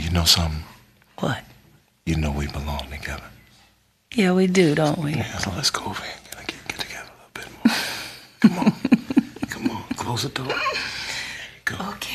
you know something? What? You know we belong together. Yeah, we do, don't we? Yeah, so let's go over here and get together a little bit more. Come on. Come on. Close the door. There you go. Okay.